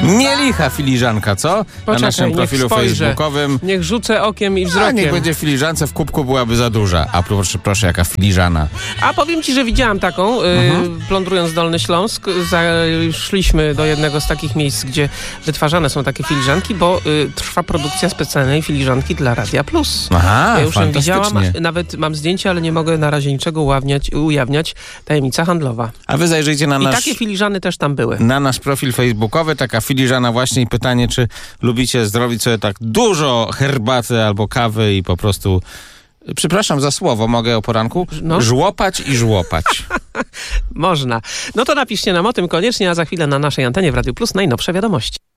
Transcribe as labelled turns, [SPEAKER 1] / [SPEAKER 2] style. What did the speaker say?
[SPEAKER 1] Nie licha filiżanka, co?
[SPEAKER 2] Poczekaj,
[SPEAKER 1] na naszym profilu
[SPEAKER 2] niech spojrzę.
[SPEAKER 1] facebookowym.
[SPEAKER 2] Niech rzucę okiem i
[SPEAKER 1] A
[SPEAKER 2] wzrokiem.
[SPEAKER 1] niech będzie w filiżance, w kubku byłaby za duża. A proszę, jaka filiżana.
[SPEAKER 2] A powiem ci, że widziałam taką, plądrując Dolny Śląsk. Szliśmy do jednego z takich miejsc, gdzie wytwarzane są takie filiżanki, bo trwa produkcja specjalnej filiżanki dla Radia Plus.
[SPEAKER 1] Aha,
[SPEAKER 2] ja już ją widziałam,
[SPEAKER 1] fantastycznie.
[SPEAKER 2] nawet mam zdjęcie, ale nie mogę na razie niczego ujawniać. Tajemnica handlowa.
[SPEAKER 1] A wy zajrzyjcie na
[SPEAKER 2] I
[SPEAKER 1] nasz...
[SPEAKER 2] takie filiżany też tam były.
[SPEAKER 1] Na nasz profil facebookowy, taka filiżana właśnie i pytanie, czy lubicie zrobić sobie tak dużo herbaty albo kawy i po prostu, przepraszam za słowo, mogę o poranku?
[SPEAKER 2] No.
[SPEAKER 1] Żłopać i żłopać.
[SPEAKER 2] Można. No to napiszcie nam o tym koniecznie, a za chwilę na naszej antenie w Radiu Plus najnowsze wiadomości.